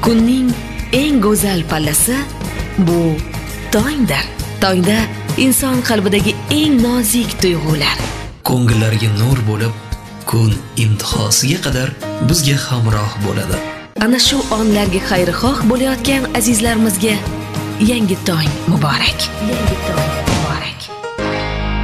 Kunning eng go'zal pallasi bu tongdir. Tongda inson qalbidagi eng nozik tuyg'ular ko'ngillarga nur bo'lib, kun intihosiga qadar bizga hamroh bo'ladi. Ana shu onlarga xayrixoh bo'layotgan azizlarimizga yangi tong muborak. Yangi tong.